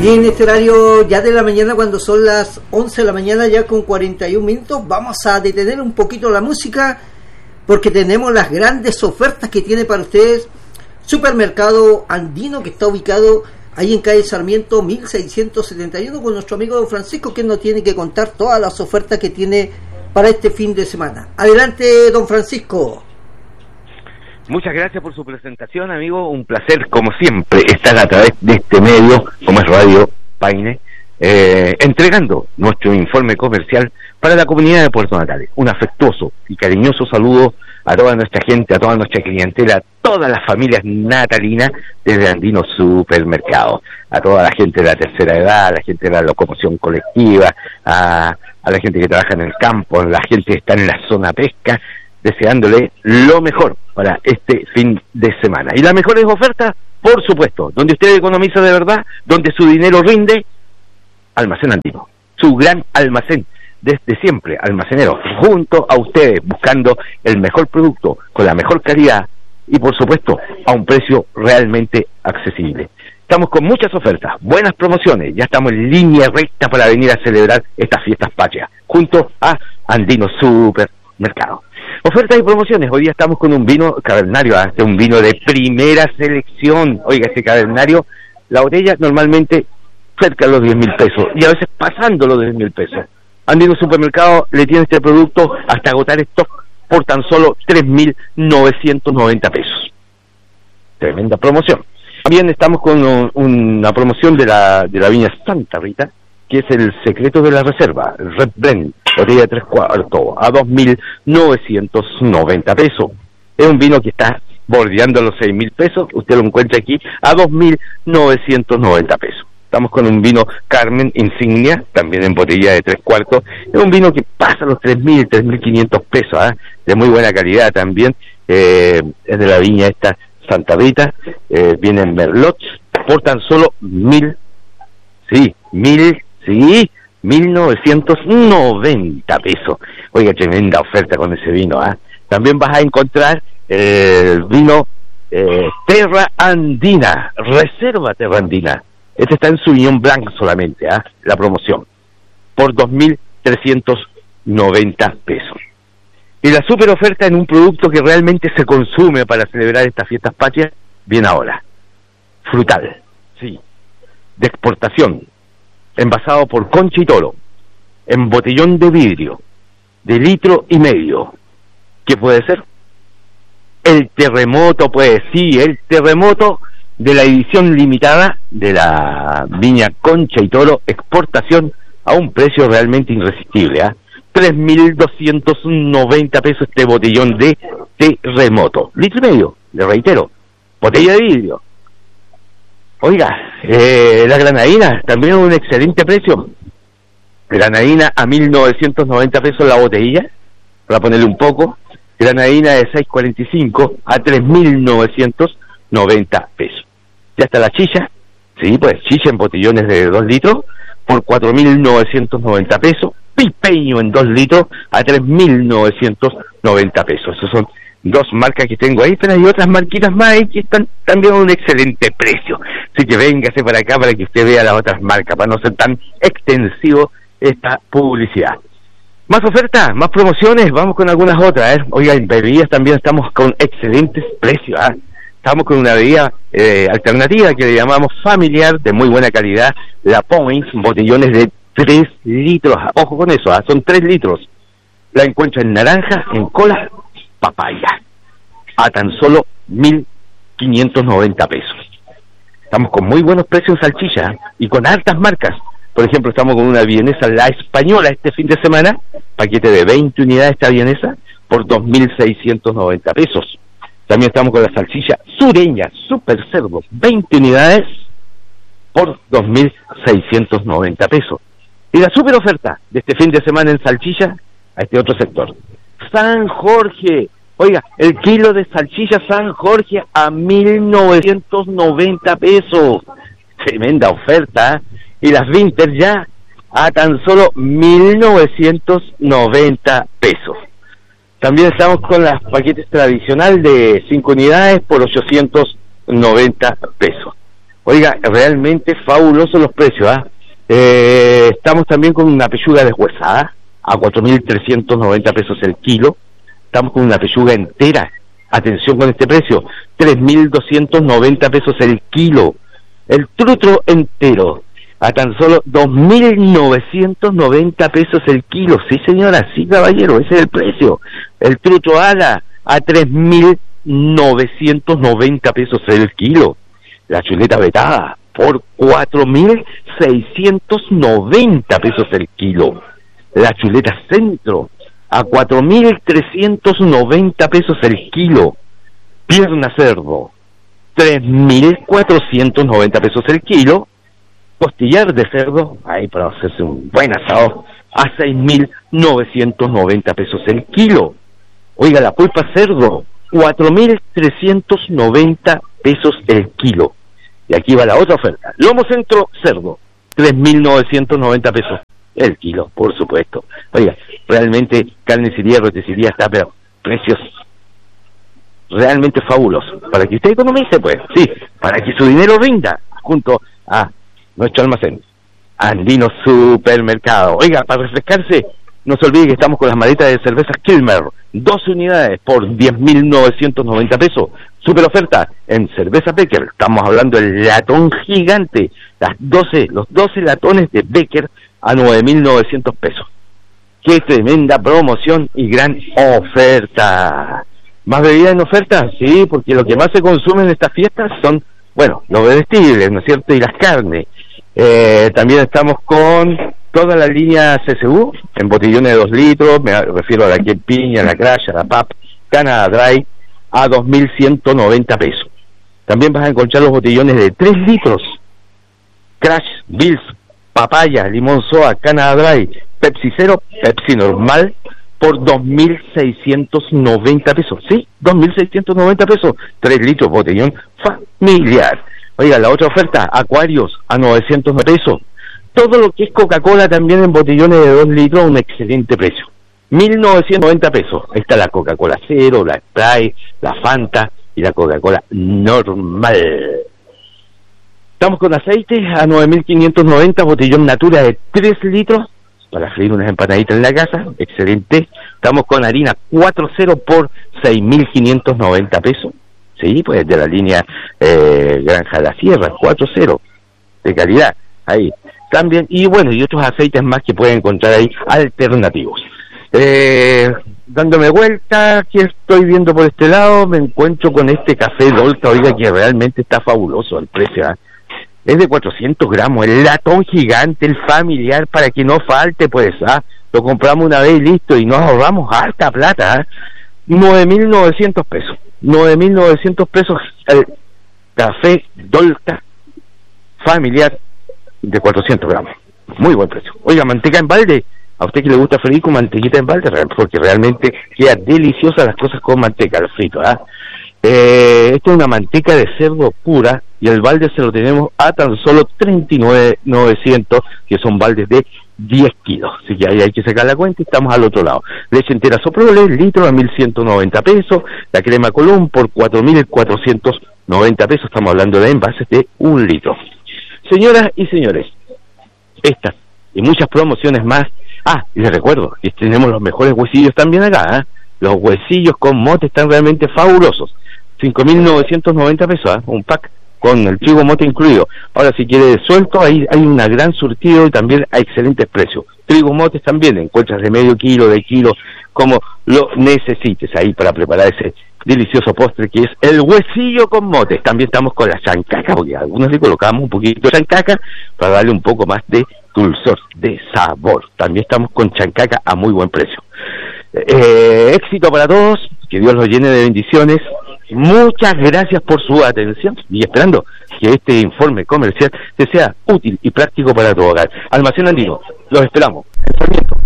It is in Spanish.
Y en este horario ya de la mañana, cuando son las 11 de la mañana, ya con 41 minutos, vamos a detener un poquito la música, porque tenemos las grandes ofertas que tiene para ustedes Supermercado Andino, que está ubicado ahí en calle Sarmiento 1671, con nuestro amigo don Francisco, que nos tiene que contar todas las ofertas que tiene para este fin de semana. Adelante, don Francisco. Muchas gracias por su presentación, amigo. Un placer, como siempre, estar a través de este medio, como es Radio Paine, entregando nuestro informe comercial para la comunidad de Puerto Natales. Un afectuoso y cariñoso saludo a toda nuestra gente, a toda nuestra clientela, a todas las familias natalinas desde Andino Supermercado, a toda la gente de la tercera edad, a la gente de la locomoción colectiva, a la gente que trabaja en el campo, a la gente que está en la zona pesca, deseándole lo mejor para este fin de semana. Y las mejores ofertas, por supuesto, donde usted economiza de verdad, donde su dinero rinde, Almacén Andino, su gran almacén, desde siempre, almacenero, junto a ustedes, buscando el mejor producto, con la mejor calidad y, por supuesto, a un precio realmente accesible. Estamos con muchas ofertas, buenas promociones, ya estamos en línea recta para venir a celebrar estas fiestas patrias, junto a Andino Supermercado. Ofertas y promociones. Hoy día estamos con un vino cavernario, un vino de primera selección. Oiga, este cavernario, la botella normalmente cerca de los 10.000 pesos y a veces pasando los 10.000 pesos. Andino Supermercado le tiene este producto hasta agotar stock por tan solo 3.990 pesos. Tremenda promoción. También estamos con una promoción de la viña Santa Rita, que es el secreto de la reserva, el Red Blend, botella de 3 cuartos, a 2.990 pesos. Es un vino que está bordeando los 6.000 pesos, usted lo encuentra aquí a 2.990 pesos. Estamos con un vino Carmen Insignia, también en botella de 3 cuartos, es un vino que pasa los 3.000, 3.500 pesos, de muy buena calidad también, es de la viña esta Santa Rita, viene en Merlot, por tan solo 1.990 pesos. Oiga, tremenda oferta con ese vino. También vas a encontrar el vino Terra Andina, Reserva Terra Andina. Este está en Sauvignon Blanc solamente, la promoción, por 2.390 pesos. Y la super oferta en un producto que realmente se consume para celebrar estas fiestas patrias, viene ahora. Frutal, sí, de exportación, envasado por Concha y Toro, en botellón de vidrio, de 1,5 litros. ¿Qué puede ser? El terremoto, pues sí, el terremoto de la edición limitada de la viña Concha y Toro, exportación a un precio realmente irresistible, 3.290 pesos este botellón de terremoto, 1,5 litros, le reitero, botella de vidrio. Oiga, la granadina también es un excelente precio. Granadina a 1.990 pesos la botella, para ponerle un poco. Granadina de 6.45 a 3.990 pesos. Ya está la chicha, sí, pues chicha en botellones de 2 litros por 4.990 pesos. Pipeño en 2 litros a 3.990 pesos. Esos son dos marcas que tengo ahí, pero hay otras marquitas más ahí que están también a un excelente precio. Así que véngase para acá para que usted vea las otras marcas, para no ser tan extensivo esta publicidad. Más ofertas, más promociones, vamos con algunas otras. Oiga, en bebidas también estamos con excelentes precios. Estamos con una bebida alternativa que le llamamos familiar, de muy buena calidad, la Point, botellones de 3 litros. Ojo con eso, son 3 litros. La encuentra en naranja, en cola, papaya, a tan solo 1.590 pesos. Estamos con muy buenos precios en salchicha y con altas marcas. Por ejemplo, estamos con una vienesa La Española este fin de semana, paquete de 20 unidades esta vienesa, por 2.690 pesos. También estamos con la salchicha sureña Super Cerdo, 20 unidades, por 2.690 pesos. Y la super oferta de este fin de semana en salchicha, a este otro sector. San Jorge, oiga, el kilo de salchicha San Jorge a 1.990 pesos. Tremenda oferta, Y las Vinter ya a tan solo 1.990 pesos. También estamos con las paquetes tradicional de 5 unidades por 890 pesos. Oiga, realmente fabulosos los precios, estamos también con una pechuga deshuesada a 4.390 pesos el kilo. Estamos con una pechuga entera, atención con este precio, 3.290 pesos el kilo. El trutro entero a tan solo 2.990 pesos el kilo. Sí, señora, sí, caballero, ese es el precio. El trutro ala a 3.990 pesos el kilo. La chuleta vetada por 4.690 pesos el kilo. La chuleta centro a 4.390 pesos el kilo. Pierna cerdo, 3.490 pesos el kilo. Costillar de cerdo, ahí para hacerse un buen asado, a 6.990 pesos el kilo. Oiga, la pulpa cerdo, 4.390 pesos el kilo. Y aquí va la otra oferta. Lomo centro cerdo, 3.990 pesos el kilo, por supuesto. Oiga, realmente carnicería, roticería está, pero precios realmente fabulosos. Para que usted economice, pues, sí, para que su dinero rinda junto a nuestro almacén Andino Supermercado. Oiga, para refrescarse, no se olvide que estamos con las maletas de cervezas Kilmer, 12 unidades por 10.990 pesos. Super oferta en cerveza Becker. Estamos hablando del latón gigante, los 12 latones de Becker a 9.900 pesos. ¡Qué tremenda promoción y gran oferta! ¿Más bebida en oferta? Sí, porque lo que más se consume en estas fiestas son, bueno, los bebestibles, ¿no es cierto? Y las carnes. También estamos con toda la línea CCU, en botellones de 2 litros, me refiero a la que piña, la Crash, a la PAP, Canada Dry, a 2.190 pesos. También vas a encontrar los botellones de 3 litros, Crash, Bills, Papaya, Limón Soa, Canada Dry, Pepsi Cero, Pepsi Normal, por 2.690 pesos. Sí, 2.690 pesos, 3 litros, botellón familiar. Oiga, la otra oferta, Acuarios, a 900 pesos. Todo lo que es Coca-Cola también en botellones de 2 litros, un excelente precio. 1.990 pesos. Ahí está la Coca-Cola Cero, la Sprite, la Fanta y la Coca-Cola normal. Estamos con aceite a 9.590, botellón Natura de 3 litros, para freír unas empanaditas en la casa, excelente. Estamos con harina 4.0 por 6.590 pesos. Sí, pues de la línea Granja La Sierra, 4.0, de calidad, ahí. También, y bueno, y otros aceites más que pueden encontrar ahí, alternativos. Dándome vuelta, que estoy viendo por este lado, me encuentro con este café Dolca, oiga, que realmente está fabuloso el precio, es de 400 gramos, el latón gigante, el familiar, para que no falte, pues, lo compramos una vez y listo, y nos ahorramos harta plata, 9.900 pesos. 9.900 pesos el café Dolca familiar de 400 gramos. Muy buen precio. Oiga, manteca en balde. A usted que le gusta freír con mantequita en balde, porque realmente queda deliciosa las cosas con manteca, el frito. Esta es una manteca de cerdo pura y el balde se lo tenemos a tan solo 39.900, que son baldes de 10 kilos, así que ahí hay que sacar la cuenta y estamos al otro lado. Leche entera Soprole, litro a 1.190 pesos, la crema Colón por 4.490 pesos, estamos hablando de envases de 1 litro. Señoras y señores, estas y muchas promociones más. Y les recuerdo que tenemos los mejores huesillos también acá, los huesillos con mote están realmente fabulosos, 5.990 pesos, un pack con el trigo mote incluido. Ahora, si quiere suelto, ahí hay una gran surtido y también a excelentes precios. Trigo motes también, encuentras de medio kilo, de kilo, como lo necesites ahí para preparar ese delicioso postre que es el huesillo con motes. También estamos con la chancaca, porque a algunos le colocamos un poquito de chancaca para darle un poco más de dulzor, de sabor. También estamos con chancaca a muy buen precio. Éxito para todos, que Dios los llene de bendiciones. Muchas gracias por su atención y esperando que este informe comercial te sea útil y práctico para tu hogar. Almacén Andino, los esperamos.